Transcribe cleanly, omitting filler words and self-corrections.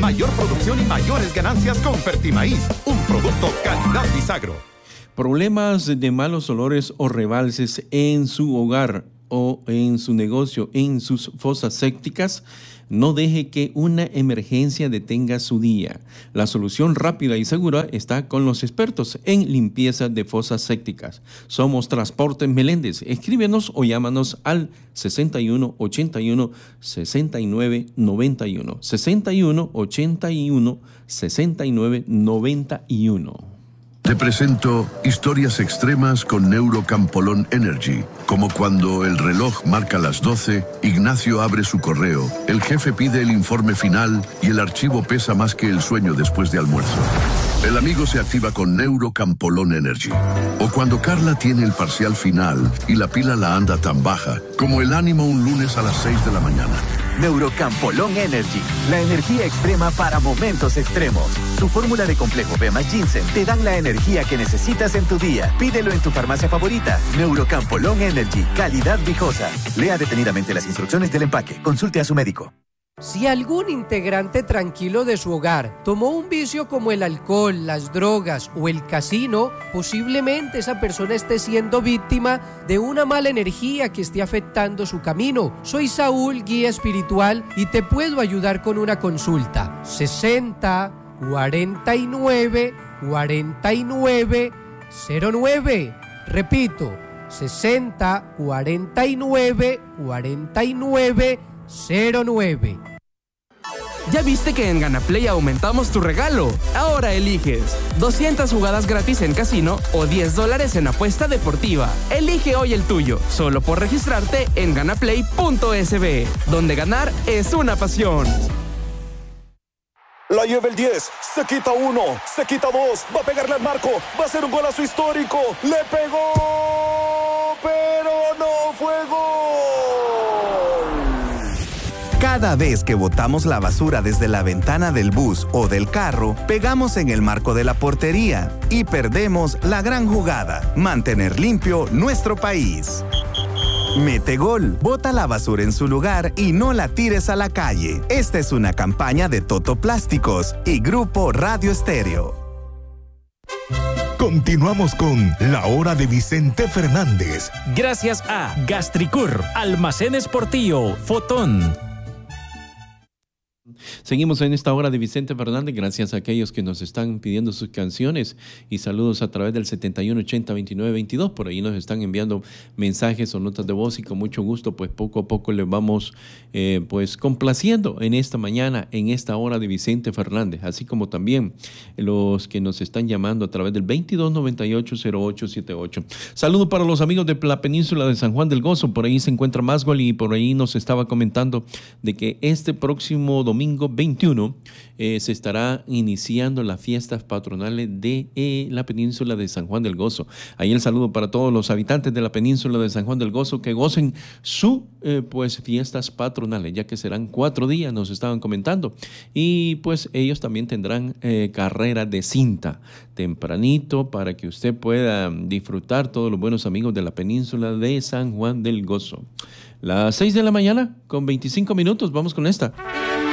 Mayor producción y mayores ganancias con Fertimaíz, un producto calidad Bisagro. Problemas de malos olores o rebalses en su hogar o en su negocio, en sus fosas sépticas. No deje que una emergencia detenga su día. La solución rápida y segura está con los expertos en limpieza de fosas sépticas. Somos Transportes Meléndez. Escríbenos o llámanos al 61 81 69 91. 61 81 69 91. Te presento historias extremas con Neurocampolón Energy. Como cuando el reloj marca las 12, Ignacio abre su correo, el jefe pide el informe final y el archivo pesa más que el sueño después de almuerzo. El amigo se activa con Neurocampolón Energy. O cuando Carla tiene el parcial final y la pila la anda tan baja como el ánimo un lunes a las 6 de la mañana. Neurocampolón Energy, la energía extrema para momentos extremos. Su fórmula de complejo B más ginseng te dan la energía que necesitas en tu día. Pídelo en tu farmacia favorita. Neurocampolón Energy, calidad viejosa. Lea detenidamente las instrucciones del empaque. Consulte a su médico. Si algún integrante tranquilo de su hogar tomó un vicio como el alcohol, las drogas o el casino, posiblemente esa persona esté siendo víctima de una mala energía que esté afectando su camino. Soy Saúl, guía espiritual, y te puedo ayudar con una consulta. 60 49 49 09. Repito, 60 49 49 09. ¿Ya viste que en GanaPlay aumentamos tu regalo? Ahora eliges 200 jugadas gratis en casino o $10 en apuesta deportiva. Elige hoy el tuyo, solo por registrarte en ganaplay.sb, donde ganar es una pasión. La lleva el 10, se quita 1, se quita 2, va a pegarle al marco, va a ser un golazo histórico, le pegó, pero no fue gol. Cada vez que botamos la basura desde la ventana del bus o del carro, pegamos en el marco de la portería y perdemos la gran jugada: mantener limpio nuestro país. Mete gol, bota la basura en su lugar y no la tires a la calle. Esta es una campaña de Toto Plásticos y Grupo Radio Estéreo. Continuamos con La Hora de Vicente Fernández. Gracias a Gastricur, Almacenes Portillo, Fotón. Seguimos en esta hora de Vicente Fernández, gracias a aquellos que nos están pidiendo sus canciones y saludos a través del 7180-2922. Por ahí nos están enviando mensajes o notas de voz y con mucho gusto, pues poco a poco les vamos pues complaciendo en esta mañana, en esta hora de Vicente Fernández, así como también los que nos están llamando a través del 2298-0878. Saludos para los amigos de la península de San Juan del Gozo, por ahí se encuentra Maswell y por ahí nos estaba comentando de que este próximo domingo 21 se estará iniciando las fiestas patronales de la península de San Juan del Gozo. Ahí el saludo para todos los habitantes de la península de San Juan del Gozo que gocen su pues fiestas patronales, ya que serán 4 días, nos estaban comentando. Y pues ellos también tendrán carrera de cinta tempranito para que usted pueda disfrutar, todos los buenos amigos de la península de San Juan del Gozo. Las 6 de la mañana con 25 minutos, vamos con esta.